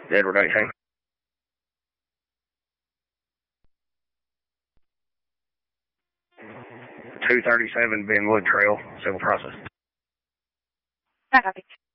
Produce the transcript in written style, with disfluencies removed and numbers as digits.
Edward 18. 237 Benwood Trail, civil process. I copy.